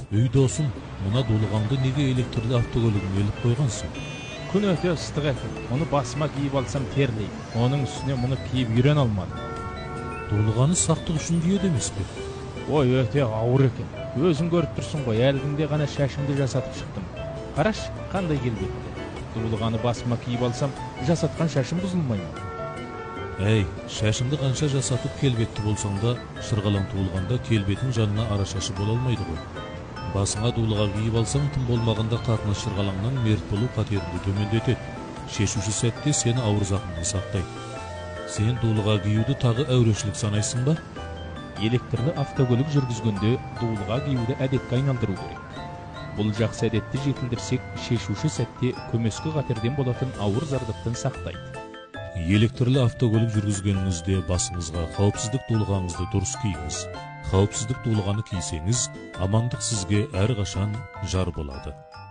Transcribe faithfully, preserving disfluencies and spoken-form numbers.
Үй досым, мына дулығаңды неге электрлі автокөлігіңе іліп қойғансың? Күн өте ыстық екен. Оны басыма киіп алсам терлейді. Оның үстіне мұны киіп үйрен алмадым. Дулығаны сақтық үшін киеді емес пе? Ой, өте ауыр екен. Өзің көріп тұрсың ғой, әлгінде ғана шашымды жасатып шықтым. Қараш, қандай келбетті. Дулығаны басыма киіп алсам, жасатқан шашым бұзылмай ма? Әй, шашыңды қанша жасатып келбетті болсаң да, шырғалаң туылғанда келбетің жанына арашашы бола алмайды ғой. Басыңа дулыға киіп алсаң, тым болмағанда қатынас шырғалаңнан мерт болу қатеріңді төмендетеді. Шешуші сәтте сені ауыр зақымнан сақтайды. Сен дулыға киюді тағы әурешілік санайсың ба? Электрлі автокөлік жүргізгенде дулыға киюді әдетке айналдыру керек. Бұл жақсы әдетті жетілдірсек, шешуші сәтте көмескі қатерден болатын ауыр зардаптан сақтайды. Электрлі автокөлік жүргізгеніңізде басыңызға қауіпсіздік дулығаңызды дұрыс киіңіз. Қауіпсіздік дулығаны кисеңіз, амандық сізге әрқашан жар болады.